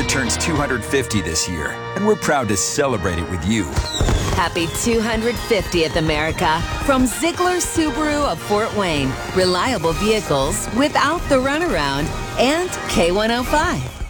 turns 250 this year, and we're proud to celebrate it with you. Happy 250th, America. From Ziegler Subaru of Fort Wayne. Reliable vehicles without the runaround. And K105.